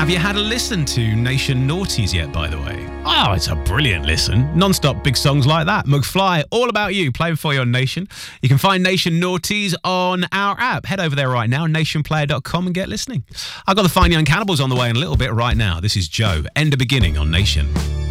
Have you had a listen to Nation Naughties yet, by the way? Oh, it's a brilliant listen. Non-stop big songs like that. McFly, All About You, playing for you on Nation. You can find Nation Naughties on our app. Head over there right now, nationplayer.com, and get listening. I've got the Fine Young Cannibals on the way in a little bit right now. This is Joe, End of Beginning on Nation.